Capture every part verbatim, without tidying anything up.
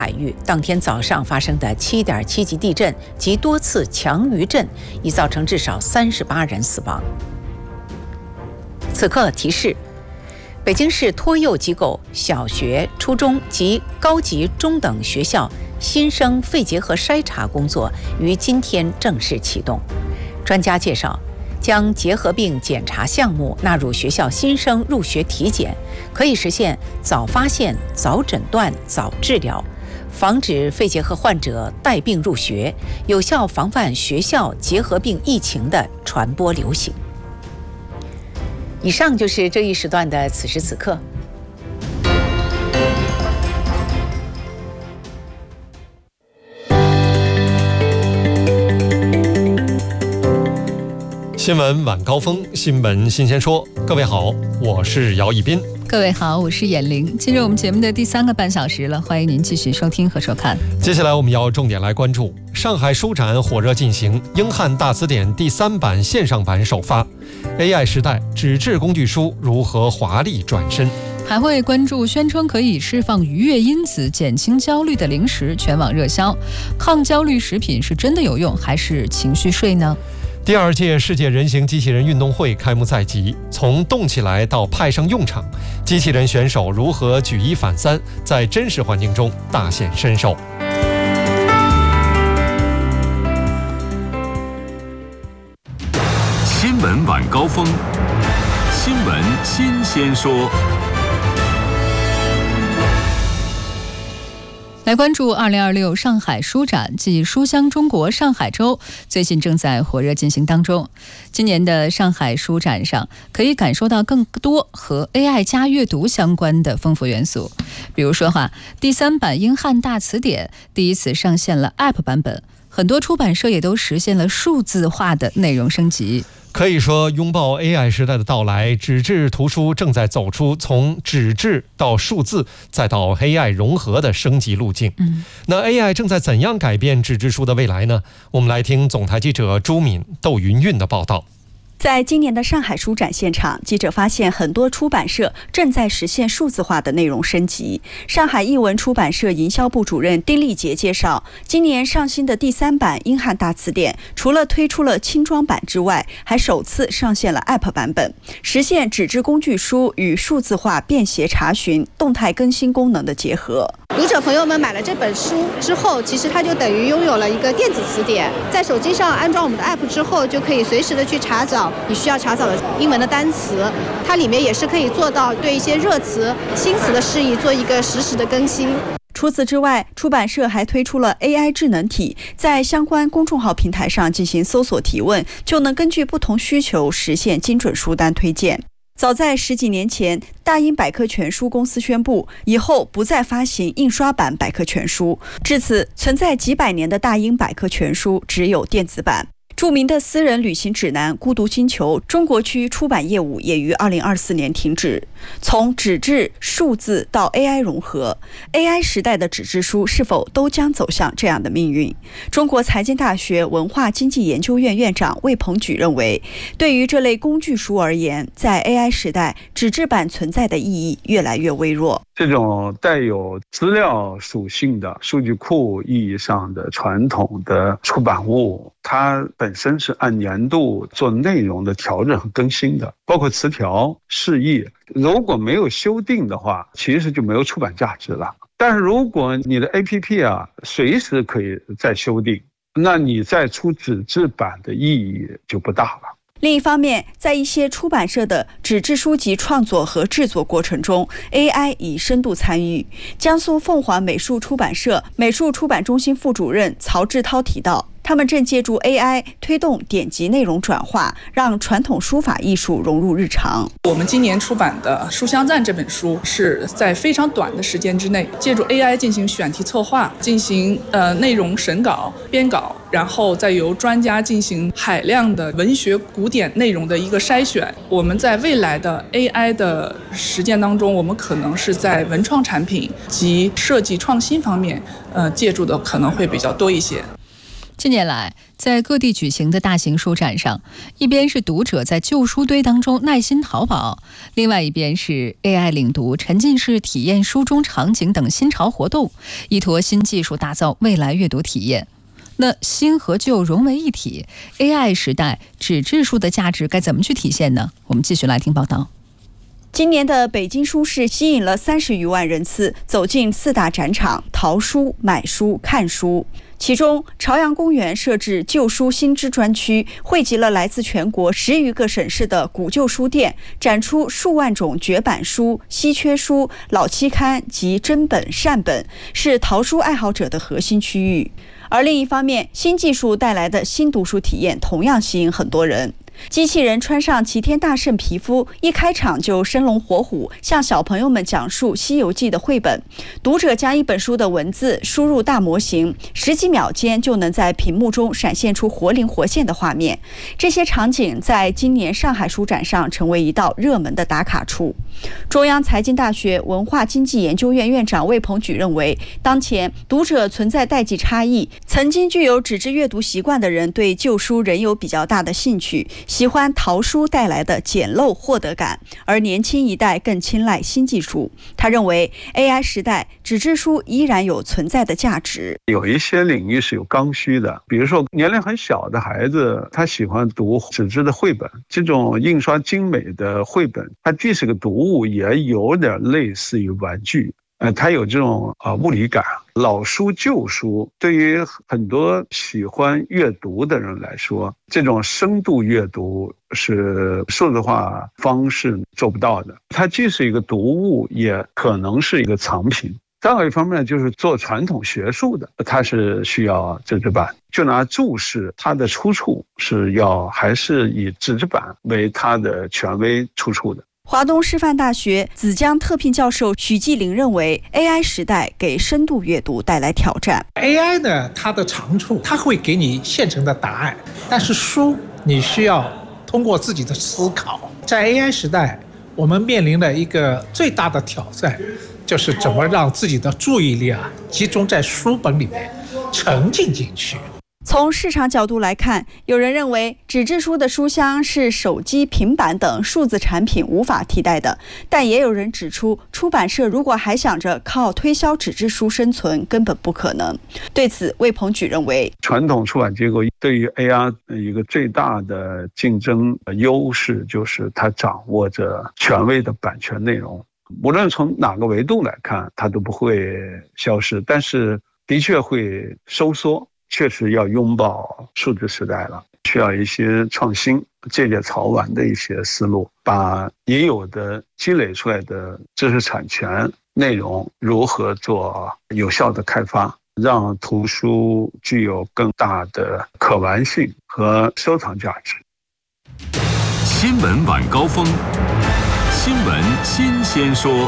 海域当天早上发生的 七点七 级地震及多次强余震，已造成至少三十八人死亡。此刻提示：北京市托幼机构、小学、初中及高级中等学校新生肺结核筛查工作于今天正式启动。专家介绍，将结核病检查项目纳入学校新生入学体检，可以实现早发现、早诊断、早治疗，防止肺结核患者带病入学，有效防范学校结核病疫情的传播流行。以上就是这一时段的此时此刻。 新闻晚高峰，新闻新鲜说。各位好，我是姚一斌。 各位好，我是闫玲。进入我们节目的第三个半小时了，欢迎您继续收听和收看。 接下来我们要重点来关注上海书展火热进行，英汉大词典第三版线上版首发， A I 时代纸质工具书如何华丽转身？ 还会关注宣称可以释放愉悦因子、减轻焦虑的零食全网热销，抗焦虑食品是真的有用还是情绪税呢？ 第二届世界人形机器人运动会开幕在即，从动起来到派上用场，机器人选手如何举一反三，在真实环境中大显身手。 新闻晚高峰，新闻新鲜说。 来关注二零二六上海书展暨书香中国上海周，最近正在火热进行当中。今年的上海书展上，可以感受到更多和 A I 加阅读相关的丰富元素。比如说哈，第三版英汉大词典第一次上线了 App 版本，很多出版社也都实现了数字化的内容升级。 可以说，拥抱 A I 时代的到来，纸质图书正在走出从纸质到数字再到 A I 融合的升级路径。嗯，那 A I 正在怎样改变纸质书的未来呢？我们来听总台记者朱敏、窦云韵的报道。 在今年的上海书展现场，记者发现很多出版社正在实现数字化的内容升级。上海译文出版社营销部主任丁立杰介绍，今年上新的第三版英汉大词典，除了推出了轻装版之外，还首次上线了 App 版本，实现纸质工具书与数字化便携查询、动态更新功能的结合。 读者朋友们买了这本书之后，其实它就等于拥有了一个电子词典，在手机上安装我们的 App 之后，就可以随时的去查找你需要查找的英文的单词，它里面也是可以做到对一些热词、新词的释义做一个实时的更新。 除此之外，出版社还推出了 A I 智能体，在相关公众号平台上进行搜索提问，就能根据不同需求实现精准书单推荐。早在十几年前，大英百科全书公司宣布以后不再发行印刷版百科全书，至此存在几百年的大英百科全书只有电子版。著名的私人旅行指南《孤独星球》中国区出版业务也于二零二四年停止。从纸质、数字到 A I 融合， A I 时代的纸质书是否都将走向这样的命运？中国财经大学文化经济研究院院长魏鹏举认为，对于这类工具书而言，在 A I 时代，纸质版存在的意义越来越微弱。 这种带有资料属性的数据库意义上的传统的出版物，它本身是按年度做内容的调整和更新的，包括词条、释义，如果没有修订的话，其实就没有出版价值了。但是如果你的 A P P 啊，随时可以再修订，那你再出纸质版的意义就不大了。 另一方面，在一些出版社的纸质书籍创作和制作过程中， A I 已深度参与。江苏凤凰美术出版社美术出版中心副主任曹志涛提到，他们正借助 A I 推动典籍内容转化，让传统书法艺术融入日常。 我们今年出版的《书香赞》这本书是在非常短的时间之内，借助 A I 进行选题策划，进行呃内容审稿、编稿，然后再由专家进行海量的文学古典内容的一个筛选。我们在未来的 A I 的实践当中，我们可能是在文创产品及设计创新方面，呃，借助的可能会比较多一些。 近年来，在各地举行的大型书展上，一边是读者在旧书堆当中耐心淘宝，另外一边是 A I 领读、沉浸式体验书中场景等新潮活动，依托新技术打造未来阅读体验。那新和旧融为一体 ，A I 时代纸质书的价值该怎么去体现呢？我们继续来听报道。 今年的北京书市吸引了三十余万人次走进四大展场，淘书、买书、看书。其中，朝阳公园设置旧书新知专区，汇集了来自全国十余个省市的古旧书店，展出数万种绝版书、稀缺书、老期刊及真本善本，是淘书爱好者的核心区域。而另一方面，新技术带来的新读书体验同样吸引很多人。机器人穿上齐天大圣皮肤，一开场就生龙活虎，向小朋友们讲述《西游记》的绘本。读者将一本书的文字输入大模型，十几秒间就能在屏幕中闪现出活灵活现的画面。这些场景在今年上海书展上成为一道热门的打卡处。中央财经大学文化经济研究院院长魏鹏举认为，当前读者存在代际差异，曾经具有纸质阅读习惯的人对旧书仍有比较大的兴趣，喜欢淘书带来的简陋获得感，而年轻一代更青睐新技术。他认为 A I 时代纸质书依然有存在的价值。 有一些领域是有刚需的，比如说年龄很小的孩子，他喜欢读纸质的绘本，这种印刷精美的绘本，它既是个读物，也有点类似于玩具。呃，它有这种啊、呃、物理感。老书旧书对于很多喜欢阅读的人来说，这种深度阅读是数字化方式做不到的。它既是一个读物，也可能是一个藏品。再有一方面就是做传统学术的，它是需要纸质版。就拿注释，它的出处是要还是以纸质版为它的权威出处的。 华东师范大学紫江特聘教授许继林认为 ，A I 时代给深度阅读带来挑战。 A I 呢，它的长处，它会给你现成的答案，但是书你需要通过自己的思考。在 A I 时代，我们面临的一个最大的挑战，就是怎么让自己的注意力啊集中在书本里面，沉浸进去。 从市场角度来看，有人认为纸质书的书香是手机、平板等数字产品无法替代的，但也有人指出，出版社如果还想着靠推销纸质书生存，根本不可能。对此，魏鹏举认为， 传统出版机构对于 A I 一个最大的竞争优势就是它掌握着权威的版权内容，无论从哪个维度来看，它都不会消失，但是的确会收缩。确实要拥抱数字时代了，需要一些创新，借鉴曹完的一些思路，把已有的积累出来的知识产权内容如何做有效的开发，让图书具有更大的可玩性和收藏价值。 新闻晚高峰，新闻新鲜说。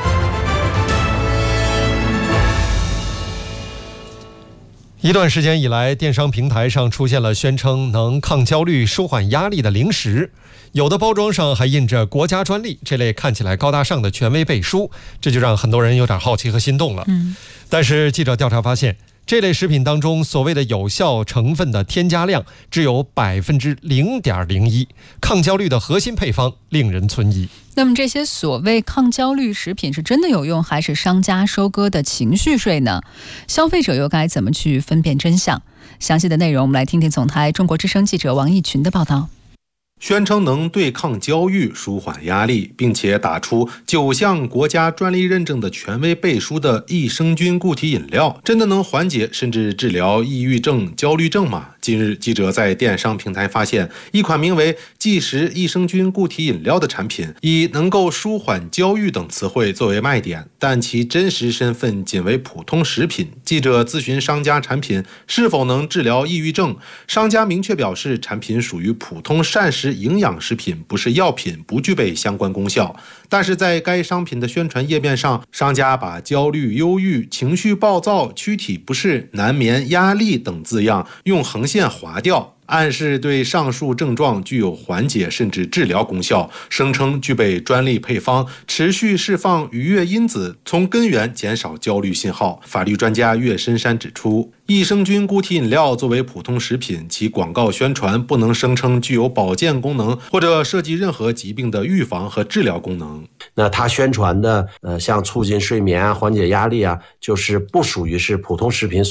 一段时间以来，电商平台上出现了宣称能抗焦虑、舒缓压力的零食，有的包装上还印着国家专利，这类看起来高大上的权威背书，这就让很多人有点好奇和心动了。嗯，但是记者调查发现，这类食品当中所谓的有效成分的添加量只有百分之零点零一，抗焦虑的核心配方令人存疑。 那么这些所谓抗焦虑食品是真的有用，还是商家收割的情绪税呢？消费者又该怎么去分辨真相？详细的内容我们来听听总台中国之声记者王义群的报道。 宣称能对抗焦虑、舒缓压力，并且打出九项国家专利认证的权威背书的益生菌固体饮料，真的能缓解甚至治疗抑郁症、焦虑症吗？近日，记者在电商平台发现一款名为即食益生菌固体饮料的产品，以能够舒缓焦虑等词汇作为卖点，但其真实身份仅为普通食品。记者咨询商家产品是否能治疗抑郁症，商家明确表示产品属于普通膳食营养食品，不是药品，不具备相关功效。但是在该商品的宣传页面上，商家把焦虑、忧郁、情绪暴躁、躯体不适、难眠、压力等字样用横线线划掉，暗示对上述症状具有缓解甚至治疗功效，声称具备专利配方，持续释放愉悦因子，从根源减少焦虑信号。法律专家岳深山指出，益生菌固体饮料作为普通食品，其广告宣传不能声称具有保健功能或者涉及任何疾病的预防和治疗功能。 那它宣传的呃，像促进睡眠啊、缓解压力啊，就是不属于是普通食品所